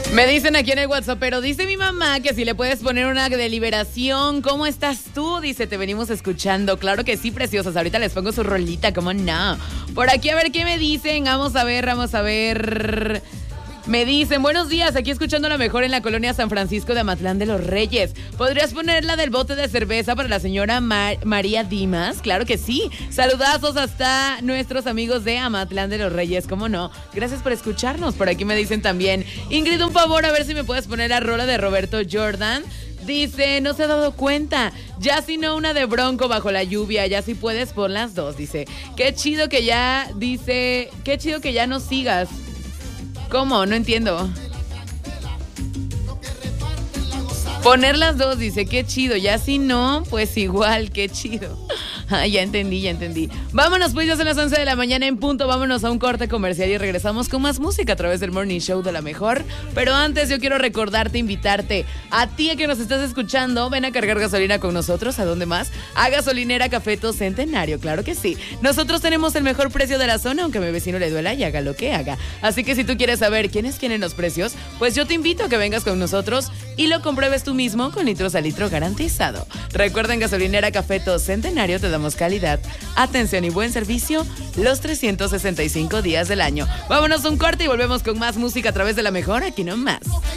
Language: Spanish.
Me dicen aquí en el WhatsApp, pero dice mi mamá que si le puedes poner una deliberación. ¿Cómo estás tú? Dice, te venimos escuchando. Claro que sí, preciosas. Ahorita les pongo su rolita, ¿cómo no? Por aquí a ver qué me dicen. Vamos a ver. Me dicen, buenos días, aquí escuchando la mejor en la colonia San Francisco de Amatlán de los Reyes. ¿Podrías ponerla del bote de cerveza para la señora María Dimas? Claro que sí. Saludazos hasta nuestros amigos de Amatlán de los Reyes, ¿cómo no? Gracias por escucharnos. Por aquí me dicen también, Ingrid, un favor, a ver si me puedes poner la rola de Roberto Jordan. Dice, no se ha dado cuenta, ya si no una de Bronco bajo la lluvia, ya si puedes pon las dos. Dice, qué chido que ya no sigas. ¿Cómo? No entiendo. Poner las dos, dice, qué chido. Ya si no, pues igual, qué chido. Ya entendí. Vámonos, pues ya son las 11 de la mañana en punto. Vámonos a un corte comercial y regresamos con más música a través del Morning Show de la mejor. Pero antes yo quiero recordarte, invitarte a ti que nos estás escuchando. Ven a cargar gasolina con nosotros. ¿A dónde más? A Gasolinera Cafeto Centenario, claro que sí. Nosotros tenemos el mejor precio de la zona, aunque a mi vecino le duela y haga lo que haga. Así que si tú quieres saber quiénes tienen los precios, pues yo te invito a que vengas con nosotros y lo compruebes tú mismo con litros a litro garantizado. Recuerda, en Gasolinera Cafeto Centenario te damos calidad, atención y buen servicio los 365 días del año. Vámonos a un corte y volvemos con más música a través de la mejor, aquí nomás.